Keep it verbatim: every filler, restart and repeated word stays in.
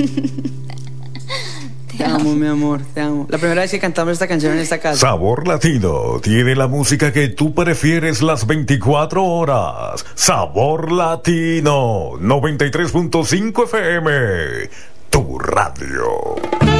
Te amo, mi amor, te amo. La primera vez que cantamos esta canción en esta casa. Sabor Latino tiene la música que tú prefieres las veinticuatro horas. Sabor Latino noventa y tres punto cinco F M, tu radio.